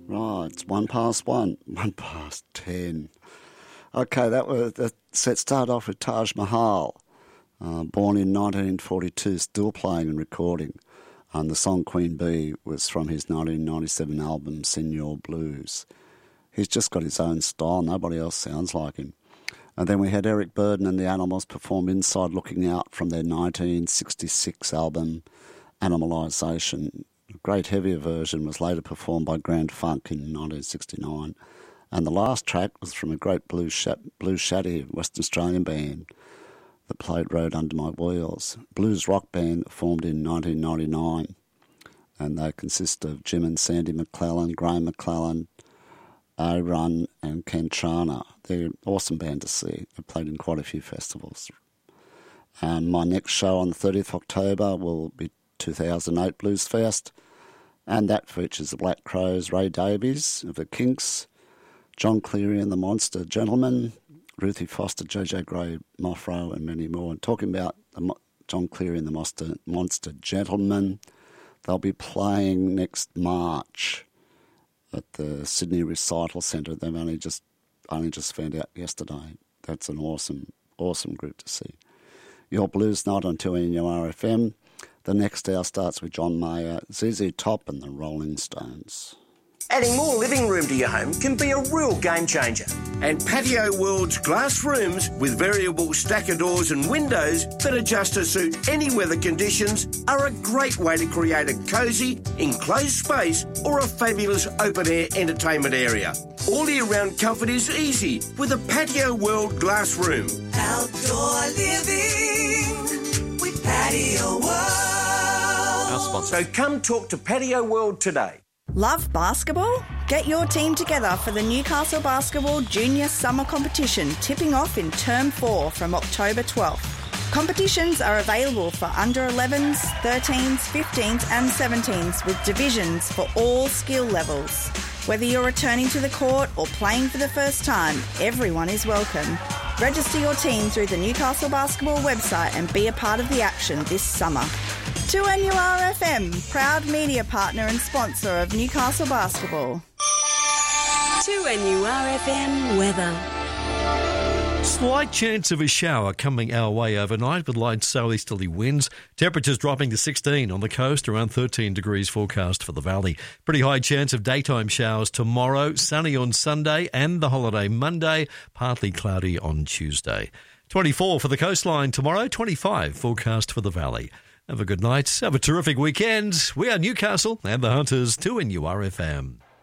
Right, it's 1:01, 10:10. Okay, that set started off with Taj Mahal, born in 1942, still playing and recording. And the song Queen Bee was from his 1997 album Senor Blues. He's just got his own style, nobody else sounds like him. And then we had Eric Burdon and the Animals perform Inside Looking Out from their 1966 album Animalisation. A great heavier version was later performed by Grand Funk in 1969. And the last track was from a great blues shaddy Western Australian band that played Road Under My Wheels, blues rock band that formed in 1999. And they consist of Jim and Sandy McClellan, Graham McClellan, A-Run and Ken Trana. They're an awesome band to see. They've played in quite a few festivals. And my next show on the 30th of October will be 2008 Blues Fest, and that features the Black Crowes, Ray Davies of the Kinks, John Cleary and the Monster Gentlemen, Ruthie Foster, JJ Gray, Moffro, and many more. And talking about John Cleary and the Monster Gentlemen, they'll be playing next March at the Sydney Recital Centre. They've only just found out yesterday. That's an awesome group to see. Your Blues Night on 2NURFM. The next hour starts with John Mayer, ZZ Top and the Rolling Stones. Adding more living room to your home can be a real game changer. And Patio World's glass rooms with variable stacker doors and windows that adjust to suit any weather conditions are a great way to create a cosy, enclosed space or a fabulous open-air entertainment area. All year-round comfort is easy with a Patio World glass room. Outdoor living with Patio World. So come talk to Patio World today. Love basketball? Get your team together for the Newcastle Basketball Junior Summer Competition tipping off in Term 4 from October 12th. Competitions are available for under 11s, 13s, 15s and 17s with divisions for all skill levels. Whether you're returning to the court or playing for the first time, everyone is welcome. Register your team through the Newcastle Basketball website and be a part of the action this summer. 2NURFM, proud media partner and sponsor of Newcastle Basketball. 2NURFM weather. Slight chance of a shower coming our way overnight with light southeasterly winds. Temperatures dropping to 16 on the coast, around 13 degrees forecast for the valley. Pretty high chance of daytime showers tomorrow, sunny on Sunday and the holiday Monday, partly cloudy on Tuesday. 24 for the coastline tomorrow, 25 forecast for the valley. Have a good night. Have a terrific weekend. We are Newcastle and the Hunters, 2NURFM.